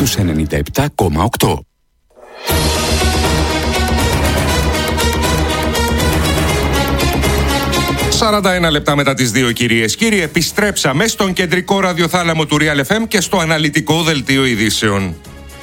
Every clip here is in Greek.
στους 97,8. 41 λεπτά μετά τις 2, κυρίες και κύριοι, επιστρέψαμε στον κεντρικό ραδιοθάλαμο του Real FM και στο αναλυτικό δελτίο ειδήσεων.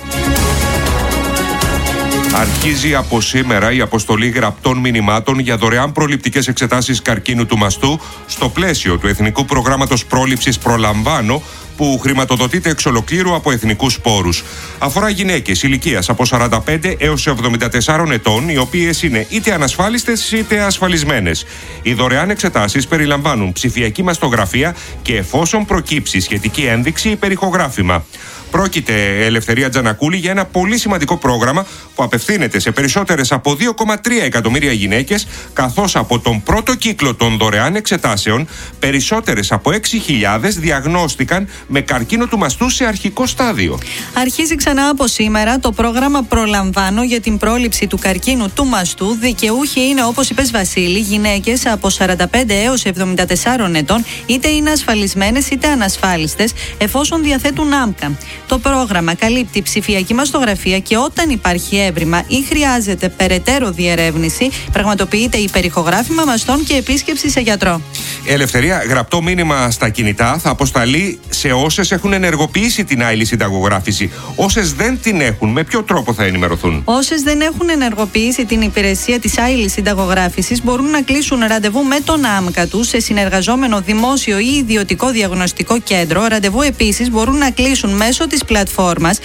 Αρχίζει από σήμερα η αποστολή γραπτών μηνυμάτων για δωρεάν προληπτικές εξετάσεις καρκίνου του μαστού στο πλαίσιο του Εθνικού Προγράμματος Πρόληψης Προλαμβάνω, που χρηματοδοτείται εξ ολοκλήρου από εθνικούς πόρους. Αφορά γυναίκες ηλικίας από 45 έως 74 ετών, οι οποίες είναι είτε ανασφάλιστες είτε ασφαλισμένες. Οι δωρεάν εξετάσεις περιλαμβάνουν ψηφιακή μαστογραφία και, εφόσον προκύψει σχετική ένδειξη, υπερηχογράφημα. Πρόκειται, Ελευθερία Τζανακούλη, για ένα πολύ σημαντικό πρόγραμμα που απευθύνεται σε περισσότερες από 2,3 εκατομμύρια γυναίκες, καθώς από τον πρώτο κύκλο των δωρεάν εξετάσεων περισσότερες από 6.000 διαγνώστηκαν με καρκίνο του μαστού σε αρχικό στάδιο. Αρχίζει ξανά από σήμερα το πρόγραμμα Προλαμβάνω για την πρόληψη του καρκίνου του μαστού. Δικαιούχοι είναι, όπως είπες, Βασίλη, γυναίκες από 45 έως 74 ετών, είτε είναι ασφαλισμένες είτε ανασφάλιστες, εφόσον διαθέτουν άμκα. Το πρόγραμμα καλύπτει ψηφιακή μαστογραφία και όταν υπάρχει έβριμα ή χρειάζεται περαιτέρω διερεύνηση, πραγματοποιείται υπερηχογράφημα μαστών και επίσκεψη σε γιατρό. Ελευθερία, γραπτό μήνυμα στα κινητά θα αποσταλεί σε όσες έχουν ενεργοποιήσει την άειλη συνταγογράφηση. Όσες δεν την έχουν, με ποιο τρόπο θα ενημερωθούν? Όσες δεν έχουν ενεργοποιήσει την υπηρεσία της άειλης συνταγογράφησης μπορούν να κλείσουν ραντεβού με τον άμκα τους σε συνεργαζόμενο δημόσιο ή ιδιωτικό διαγνωστικό κέντρο. Ραντεβού επίσης μπορούν να κλείσουν μέσω της πλατφόρμας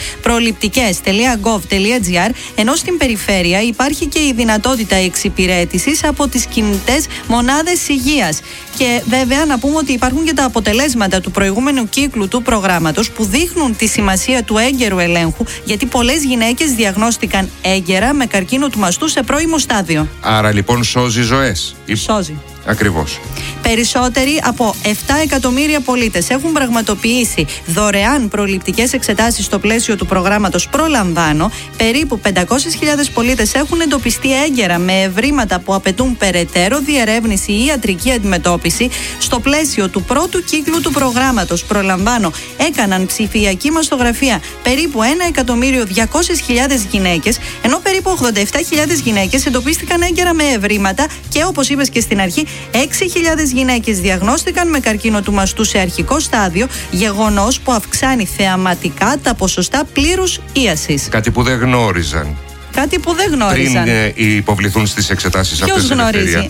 προληπτικές.gov.gr, ενώ στην περιφέρεια υπάρχει και η δυνατότητα εξυπηρέτησης από τις κινητές μονάδες υγείας. Και βέβαια να πούμε ότι υπάρχουν και τα αποτελέσματα του προηγούμενου κύκλου του προγράμματος που δείχνουν τη σημασία του έγκαιρου ελέγχου, γιατί πολλές γυναίκες διαγνώστηκαν έγκαιρα με καρκίνο του μαστού σε πρώιμο στάδιο. Άρα λοιπόν σώζει ζωές. Σώζει. Ακριβώς. Περισσότεροι από 7 εκατομμύρια πολίτες έχουν πραγματοποιήσει δωρεάν προληπτικές εξετάσεις στο πλαίσιο του προγράμματος Προλαμβάνω. Περίπου 500.000 πολίτες έχουν εντοπιστεί έγκαιρα με ευρήματα που απαιτούν περαιτέρω διερεύνηση ή ιατρική αντιμετώπιση. Στο πλαίσιο του πρώτου κύκλου του προγράμματος Προλαμβάνω έκαναν ψηφιακή μαστογραφία περίπου 1.200.000 γυναίκες, ενώ περίπου 87.000 γυναίκες εντοπίστηκαν έγκαιρα με ευρήματα και, όπως είπες και στην αρχή, 6.000 γυναίκες διαγνώστηκαν με καρκίνο του μαστού σε αρχικό στάδιο, γεγονός που αυξάνει θεαματικά τα ποσοστά πλήρους ίασης. Κάτι που δεν γνώριζαν. Κάτι που δεν γνώριζαν. Πριν υποβληθούν στις εξετάσεις αυτές. Ποιος γνωρίζει?